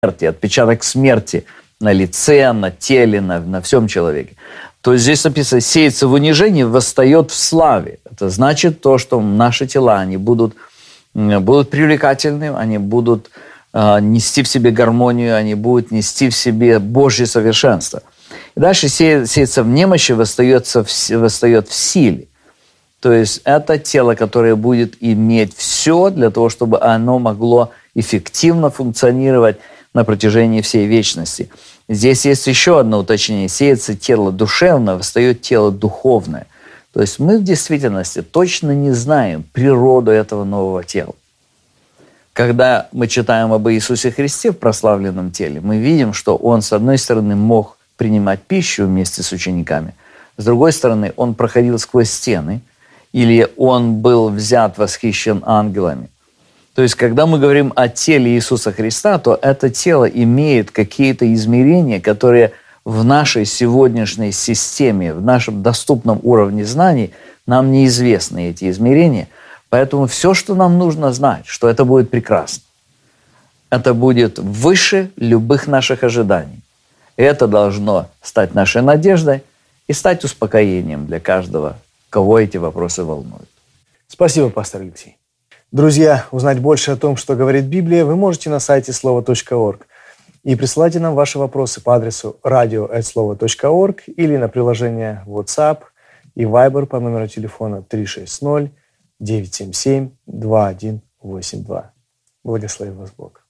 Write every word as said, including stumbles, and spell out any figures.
смерти, отпечаток смерти на лице, на теле, на, на всем человеке. То есть здесь написано, сеется в унижении, восстает в славе. Это значит то, что наши тела, они будут, будут привлекательны, они будут э, нести в себе гармонию, они будут нести в себе Божье совершенство. И дальше се, сеется в немощи, восстается в, восстает в силе. То есть это тело, которое будет иметь все для того, чтобы оно могло эффективно функционировать на протяжении всей вечности. Здесь есть еще одно уточнение. Сеется тело душевное, восстает тело духовное. То есть мы в действительности точно не знаем природу этого нового тела. Когда мы читаем об Иисусе Христе в прославленном теле, мы видим, что Он, с одной стороны, мог принимать пищу вместе с учениками, с другой стороны, Он проходил сквозь стены, или Он был взят, восхищен ангелами. То есть, когда мы говорим о теле Иисуса Христа, то это тело имеет какие-то измерения, которые в нашей сегодняшней системе, в нашем доступном уровне знаний, нам неизвестны эти измерения. Поэтому все, что нам нужно знать, что это будет прекрасно. Это будет выше любых наших ожиданий. И это должно стать нашей надеждой и стать успокоением для каждого, кого эти вопросы волнуют. Спасибо, пастор Алексей. Друзья, узнать больше о том, что говорит Библия, вы можете на сайте слово точка орг. И присылайте нам ваши вопросы по адресу радио эт слово точка орг или на приложение WhatsApp и Viber по номеру телефона три шесть ноль девять семь семь два один восемь два. Благослови вас Бог.